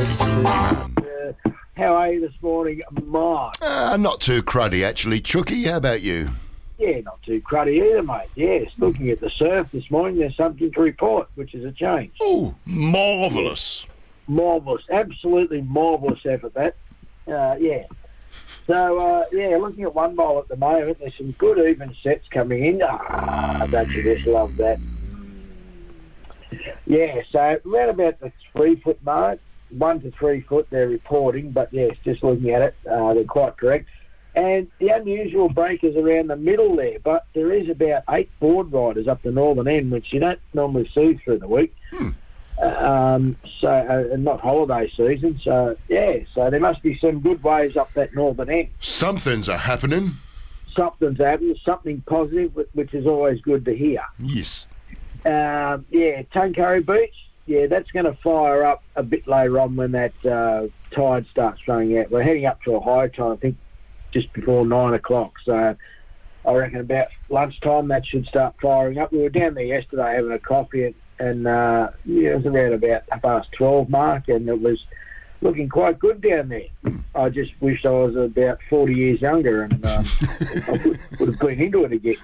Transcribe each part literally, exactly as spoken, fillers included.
Man. Uh, how are you this morning, Mark? Uh, not too cruddy, actually, Chucky. How about you? Yeah, not too cruddy either, mate. Yes, looking at the surf this morning, there's something to report, which is a change. Oh, marvellous. Marvellous, absolutely marvellous effort, that. Uh, yeah. So, uh, yeah, looking at one bowl at the moment, there's some good even sets coming in. Ah, don't you just love that? Yeah, so around about the three-foot mark, one to three foot they're reporting, but yes, just looking at it, uh, they're quite correct. And the unusual break is around the middle there, but there is about eight board riders up the northern end, which you don't normally see through the week. Hmm. Um, so, uh, and not holiday season, so yeah, so there must be some good waves up that northern end. Something's a happening. Something's happening, something positive, which is always good to hear. Yes. Um, yeah, Tuncurry Beach, yeah, that's going to fire up a bit later on when that uh, tide starts running out. We're heading up to a high tide, I think, just before nine o'clock. So I reckon about lunchtime that should start firing up. We were down there yesterday having a coffee, and, and uh, yeah, it was around about past twelve mark, and it was looking quite good down there. I just wished I was about forty years younger, and um, I would, would have been into it again.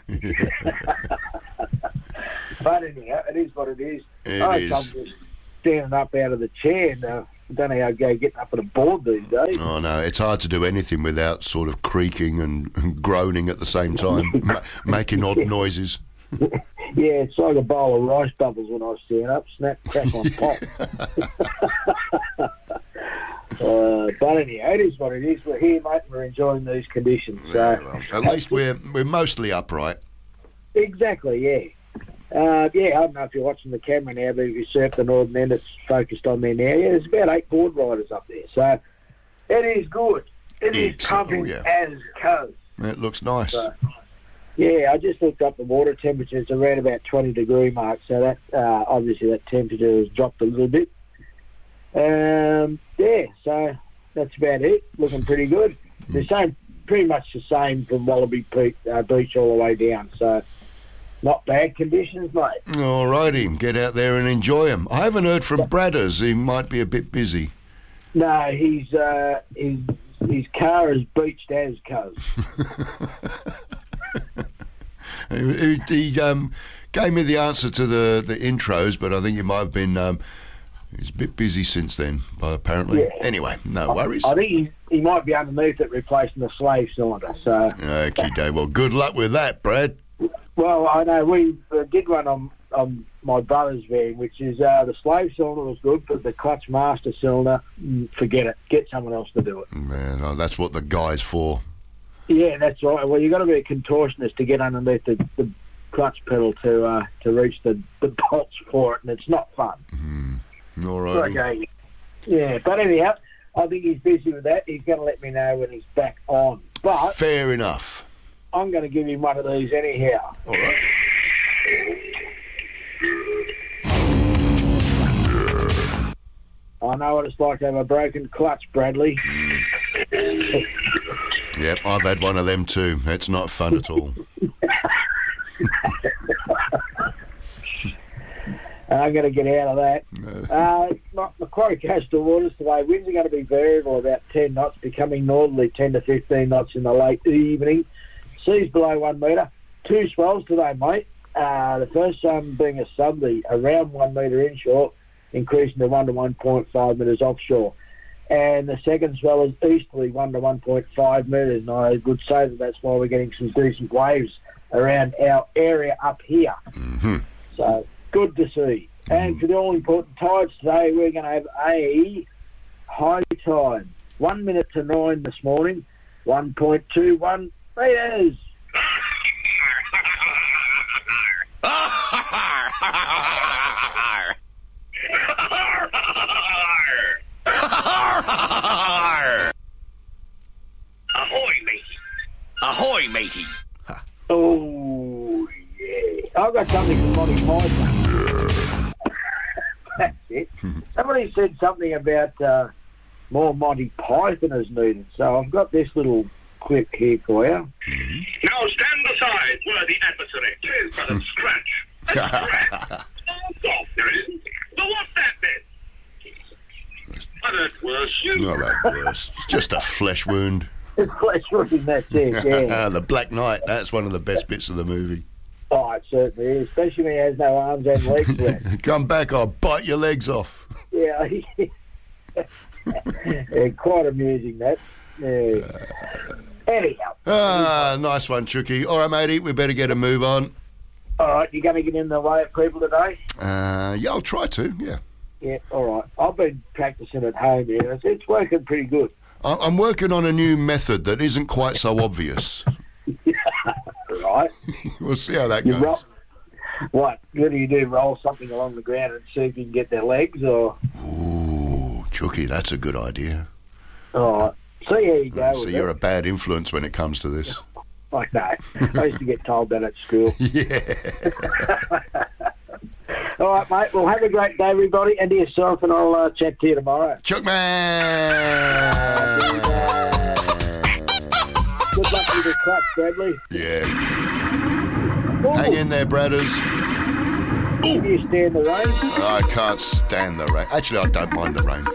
But anyhow, it is what it is. It I is. I'm just standing up out of the chair, and uh, I don't know how I go getting up on a board these days. Oh, no, it's hard to do anything without sort of creaking and, and groaning at the same time, ma- making odd noises. Yeah, it's like a bowl of rice bubbles when I stand up. Snap, crack on pop. uh, but anyhow, it is what it is. We're here, mate, and we're enjoying these conditions. So. Yeah, well, at least we're we're mostly upright. Exactly, yeah. Uh, yeah, I don't know if you're watching the camera now, but if you surf the northern end, it's focused on there now. Yeah, there's about eight board riders up there. So it is good. It is Excellent, pumping yeah. as goes. It looks nice. So, yeah, I just looked up the water temperature. It's around about twenty degree mark, so that uh, obviously that temperature has dropped a little bit. Um, yeah, so that's about it. Looking pretty good. The same, pretty much the same from Wallaby Pe- uh, Beach all the way down. So not bad conditions, mate. All righty, get out there and enjoy them. I haven't heard from Bradders. He might be a bit busy. No, he's uh, his his car is beached as goes. he he um, gave me the answer to the, the intros, but I think he might have been um, he's a bit busy since then, but apparently. Yeah. Anyway, no worries. I think he, he might be underneath it replacing the slave cylinder. So Okay, well, good luck with that, Brad. well, I know we uh, did one on on my brother's van, which is uh, the slave cylinder was good, but the clutch master cylinder, mm, forget it. Get someone else to do it. Man, oh, that's what the guy's for. Yeah, that's right. Well, you've got to be a contortionist to get underneath the, the clutch pedal to uh, to reach the, the bolts for it, and it's not fun. Mm. All right. Okay. Yeah, but anyhow, I think he's busy with that. He's going to let me know when he's back on. But Fair enough. I'm going to give him one of these anyhow. All right. I know what it's like to have a broken clutch, Bradley. Yep, I've had one of them too. It's not fun at all. I'm going to get out of that. No. Uh, Ma- Macquarie coastal waters today. Winds are going to be variable, about ten knots, becoming northerly ten to fifteen knots in the late evening. Seas below one metre. Two swells today, mate. Uh, the first one being a southerly, around one metre inshore, increasing to one to one point five metres offshore. And the second swell is easterly, one to one point five metres. And I would say that that's why we're getting some decent waves around our area up here. Mm-hmm. So, good to see. And for the all-important tides today, we're going to have a high tide. One minute to nine this morning, one point two one metres. Ahoy, matey. Ahoy, matey. Oh, yeah. I've got something from Monty Python. That's it. Somebody said something about uh, more Monty Python is needed, so I've got this little clip here for you. Now stand aside, worthy adversary. Tis but a scratch. A scratch. Oh, there it is. So what's that then? I've heard worse. Not that worse. It's just a flesh wound. Flesh wound, that's it, yeah. The Black Knight, that's one of the best bits of the movie. Oh, it certainly is, especially when he has no arms and legs left. Come back, I'll bite your legs off. Yeah, yeah, quite amusing, that. Yeah. Anyhow. Ah, nice one, Chucky. All right, matey, we better get a move on. All right, you going to get in the way of people today? Uh, yeah, I'll try to, yeah. Yeah, all right. I've been practising at home here. It's, it's working pretty good. I- I'm working on a new method that isn't quite so obvious. Right. We'll see how that You goes. roll, what? What do you do? Roll something along the ground and see if you can get their legs, or? Ooh, Chucky, that's a good idea. All right. See how you go. So with you're it. a bad influence when it comes to this. I know. I used to get told that at school. Yeah. All right, mate. Well, have a great day, everybody, and to yourself, and I'll uh, chat to you tomorrow. Chuck man. Good luck with the clutch, Bradley. Yeah. Ooh, Hang in there, Bradders. can you stand the rain? I can't stand the rain. Actually, I don't mind the rain.